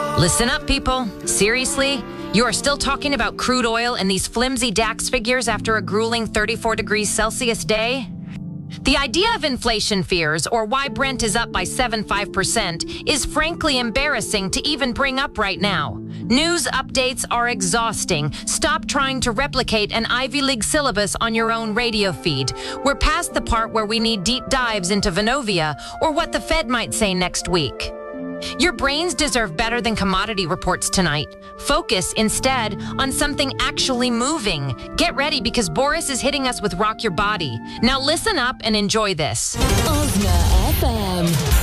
Listen up, people. Seriously? You are still talking about crude oil and these flimsy DAX figures after a grueling 34 degrees Celsius day? The idea of inflation fears, or why Brent is up by 7.5%, is frankly embarrassing to even bring up right now. News updates are exhausting. Stop trying to replicate an Ivy League syllabus on your own radio feed. We're past the part where we need deep dives into Vonovia or what the Fed might say next week. Your brains deserve better than commodity reports tonight. Focus instead on something actually moving. Get ready because Boris is hitting us with Rock Your Body. Now listen up and enjoy this. Osna FM.